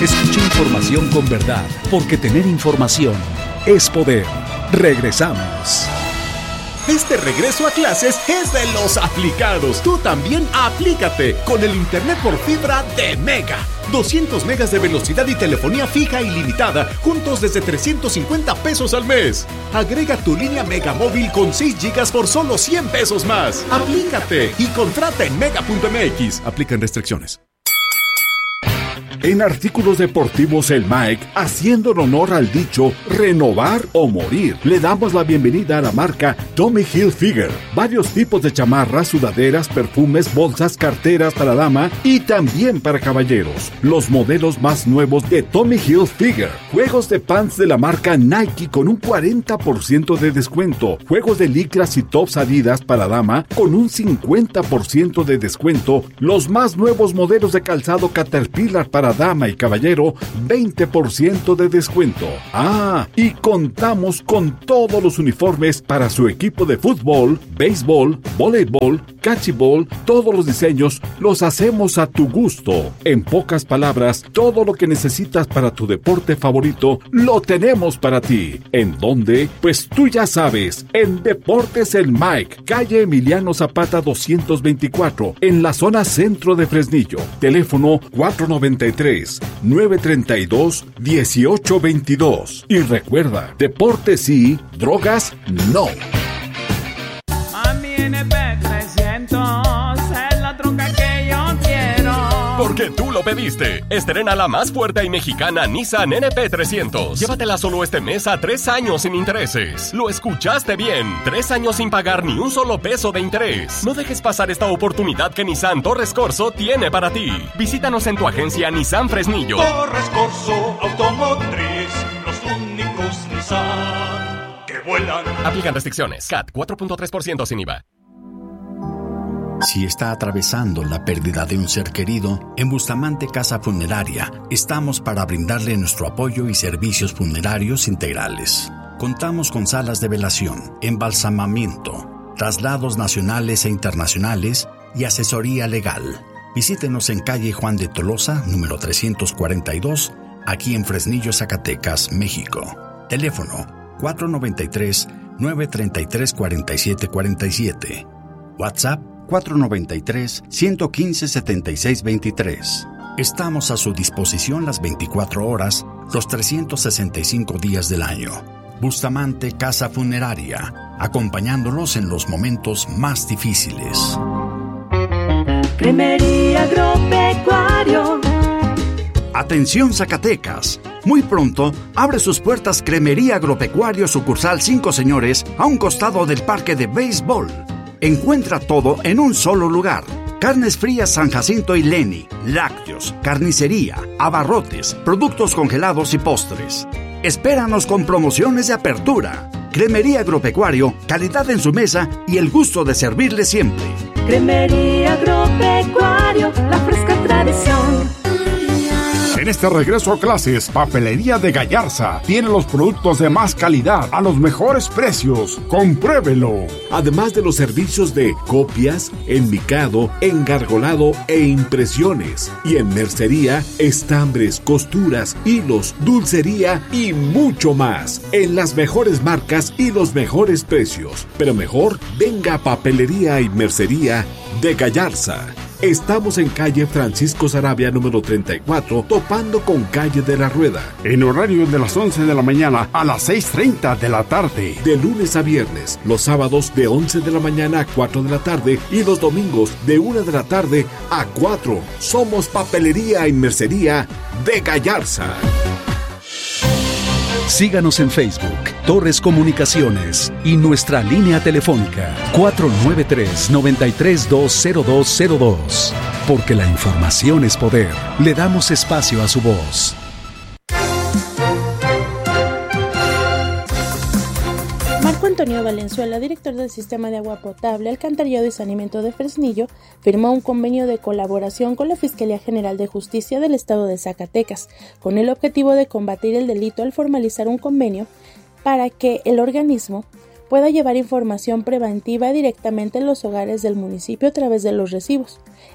Escucha información con verdad, porque tener información es poder. Regresamos. Este regreso a clases es de los aplicados. Tú también aplícate con el internet por fibra de Mega. 200 megas de velocidad y telefonía fija ilimitada, juntos desde 350 pesos al mes. Agrega tu línea Mega Móvil con 6 gigas por solo 100 pesos más. Aplícate y contrata en mega.mx. Aplican restricciones. En Artículos Deportivos El Mike, haciendo honor al dicho renovar o morir, le damos la bienvenida a la marca Tommy Hilfiger. Varios tipos de chamarras, sudaderas, perfumes, bolsas, carteras para dama y también para caballeros. Los modelos más nuevos de Tommy Hilfiger. Juegos de pants de la marca Nike con un 40% de descuento. Juegos de licras y tops Adidas para dama con un 50% de descuento. Los más nuevos modelos de calzado Caterpillar para dama y caballero, 20% de descuento. Y contamos con todos los uniformes para su equipo de fútbol, béisbol, voleibol, cachibol. Todos los diseños los hacemos a tu gusto. En pocas palabras, todo lo que necesitas para tu deporte favorito lo tenemos para ti. ¿En dónde? Pues tú ya sabes, en Deportes El Mike, calle Emiliano Zapata 224, en la zona centro de Fresnillo. Teléfono 493-932-1822. Y recuerda, deporte sí, drogas no. Mami, NP300 es la troca que yo quiero. Porque tú lo pediste. Estrena la más fuerte y mexicana Nissan NP300. Llévatela solo este mes a 3 años sin intereses. Lo escuchaste bien. 3 años sin pagar ni un solo peso de interés. No dejes pasar esta oportunidad que Nissan Torres Corso tiene para ti. Visítanos en tu agencia Nissan Fresnillo. Torres Corso Automotriz, los únicos Nissan que vuelan. Aplican restricciones. CAT 4.3% sin IVA. Si está atravesando la pérdida de un ser querido, en Bustamante Casa Funeraria estamos para brindarle nuestro apoyo y servicios funerarios integrales. Contamos con salas de velación, embalsamamiento, traslados nacionales e internacionales y asesoría legal. Visítenos en calle Juan de Tolosa, número 342, aquí en Fresnillo, Zacatecas, México. Teléfono 493-933-4747. WhatsApp 493-115-7623. Estamos a su disposición las 24 horas, los 365 días del año. Bustamante Casa Funeraria, acompañándolos en los momentos más difíciles. Cremería Agropecuario. Atención Zacatecas, muy pronto abre sus puertas Cremería Agropecuario sucursal 5 Señores a un costado del parque de béisbol. Encuentra todo en un solo lugar. Carnes frías San Jacinto y Leni, lácteos, carnicería, abarrotes, productos congelados y postres. Espéranos con promociones de apertura. Cremería Agropecuario, calidad en su mesa y el gusto de servirle siempre. Cremería Agropecuario, la fresca tradición. En este regreso a clases, Papelería de Gallarza tiene los productos de más calidad a los mejores precios. ¡Compruébelo! Además de los servicios de copias, enmicado, engargolado e impresiones. Y en mercería, estambres, costuras, hilos, dulcería y mucho más. En las mejores marcas y los mejores precios. Pero mejor, venga a Papelería y Mercería de Gallarza. Estamos en calle Francisco Sarabia número 34, topando con calle de la Rueda. En horario de las 11 de la mañana a las 6:30 de la tarde. De lunes a viernes, los sábados de 11 de la mañana a 4 de la tarde y los domingos de 1 de la tarde a 4. Somos Papelería y Mercería de Gallarza. Síganos en Facebook, Torres Comunicaciones y nuestra línea telefónica 493-9320202. Porque la información es poder. Le damos espacio a su voz. Marco Antonio Valenzuela, director del Sistema de Agua Potable, Alcantarillado y Saneamiento de Fresnillo, firmó un convenio de colaboración con la Fiscalía General de Justicia del Estado de Zacatecas, con el objetivo de combatir el delito al formalizar un convenio para que el organismo pueda llevar información preventiva directamente en los hogares del municipio a través de los recibos.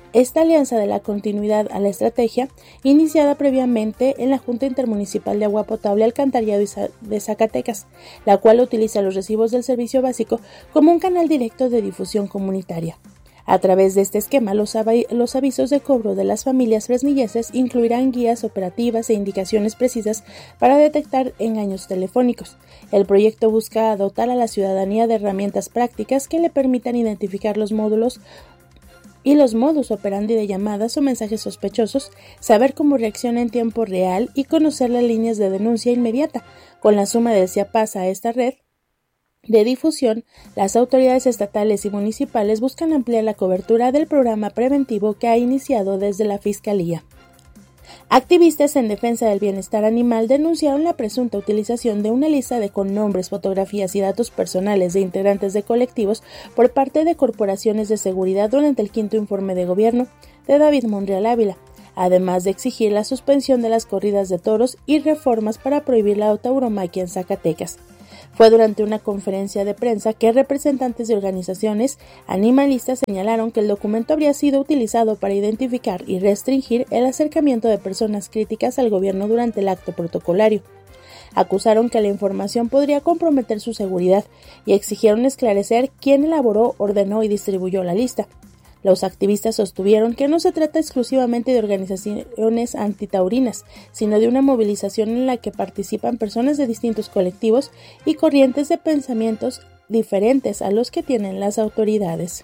Esta alianza de la continuidad a la estrategia, iniciada previamente en la Junta Intermunicipal de Agua Potable, Alcantarillado de Zacatecas, la cual utiliza los recibos del servicio básico como un canal directo de difusión comunitaria. A través de este esquema, los avisos de cobro de las familias fresnilleses incluirán guías operativas e indicaciones precisas para detectar engaños telefónicos. El proyecto busca dotar a la ciudadanía de herramientas prácticas que le permitan identificar los módulos y los modus operandi de llamadas o mensajes sospechosos, saber cómo reacciona en tiempo real y conocer las líneas de denuncia inmediata. Con la suma del CIAPAS a esta red de difusión, las autoridades estatales y municipales buscan ampliar la cobertura del programa preventivo que ha iniciado desde la Fiscalía. Activistas en defensa del bienestar animal denunciaron la presunta utilización de una lista con nombres, fotografías y datos personales de integrantes de colectivos por parte de corporaciones de seguridad durante el 5º informe de gobierno de David Monreal Ávila, además de exigir la suspensión de las corridas de toros y reformas para prohibir la tauromaquia en Zacatecas. Fue durante una conferencia de prensa que representantes de organizaciones animalistas señalaron que el documento habría sido utilizado para identificar y restringir el acercamiento de personas críticas al gobierno durante el acto protocolario. Acusaron que la información podría comprometer su seguridad y exigieron esclarecer quién elaboró, ordenó y distribuyó la lista. Los activistas sostuvieron que no se trata exclusivamente de organizaciones antitaurinas, sino de una movilización en la que participan personas de distintos colectivos y corrientes de pensamientos diferentes a los que tienen las autoridades.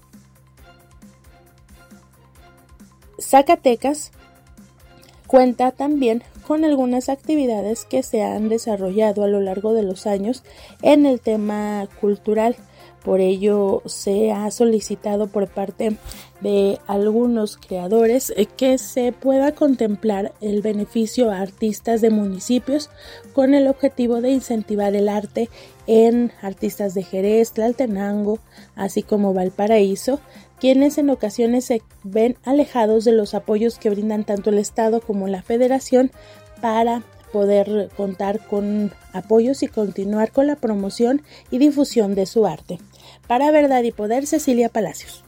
Zacatecas cuenta también con algunas actividades que se han desarrollado a lo largo de los años en el tema cultural. Por ello se ha solicitado por parte de algunos creadores que se pueda contemplar el beneficio a artistas de municipios con el objetivo de incentivar el arte en artistas de Jerez, Tlaltenango, así como Valparaíso, quienes en ocasiones se ven alejados de los apoyos que brindan tanto el Estado como la Federación para poder contar con apoyos y continuar con la promoción y difusión de su arte. Para Verdad y Poder, Cecilia Palacios.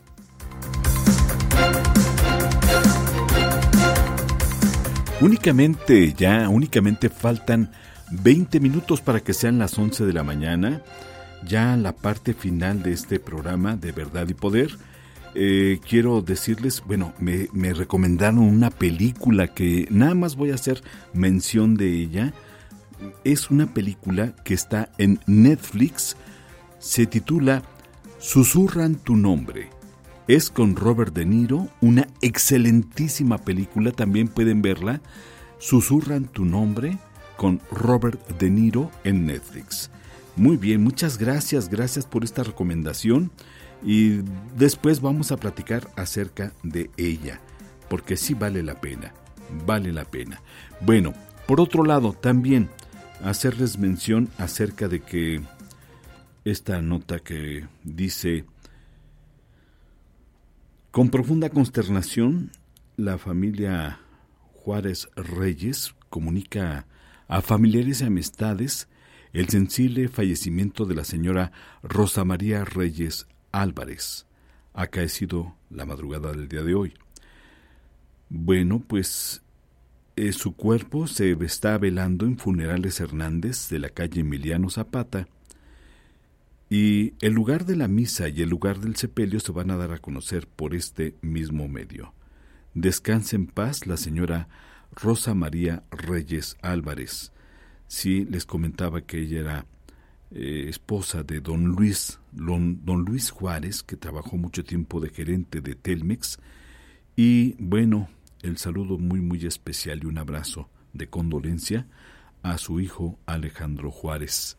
Únicamente faltan 20 minutos para que sean las 11 de la mañana, ya la parte final de este programa de Verdad y Poder. Quiero decirles, me recomendaron una película que nada más voy a hacer mención de ella. Es una película que está en Netflix, se titula Susurran tu nombre. Es con Robert De Niro, una excelentísima película, también pueden verla. Susurran tu nombre con Robert De Niro en Netflix. Muy bien, muchas gracias por esta recomendación. Y después vamos a platicar acerca de ella, porque sí vale la pena. Bueno, por otro lado, también hacerles mención acerca de que esta nota que dice: con profunda consternación, la familia Juárez Reyes comunica a familiares y amistades el sensible fallecimiento de la señora Rosa María Reyes Álvarez, acaecido la madrugada del día de hoy. Bueno, pues su cuerpo se está velando en Funerales Hernández de la calle Emiliano Zapata, y el lugar de la misa y el lugar del sepelio se van a dar a conocer por este mismo medio. Descanse en paz la señora Rosa María Reyes Álvarez. Sí, les comentaba que ella era esposa de don Luis Juárez, que trabajó mucho tiempo de gerente de Telmex. Y bueno, el saludo muy especial y un abrazo de condolencia a su hijo Alejandro Juárez.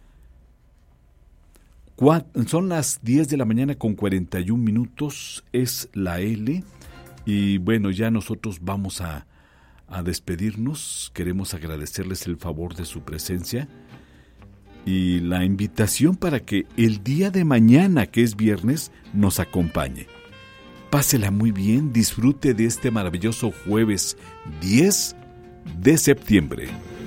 Son las 10 de la mañana con 41 minutos, es la L, y bueno, ya nosotros vamos a despedirnos. Queremos agradecerles el favor de su presencia y la invitación para que el día de mañana, que es viernes, nos acompañe. Pásela muy bien, disfrute de este maravilloso jueves 10 de septiembre.